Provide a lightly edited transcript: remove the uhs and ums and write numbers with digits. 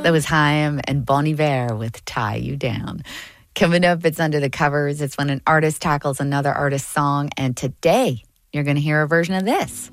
That was Haim and Bon Iver with Tie You Down. Coming up, it's Under the Covers. It's when an artist tackles another artist's song. And today, you're going to hear a version of this.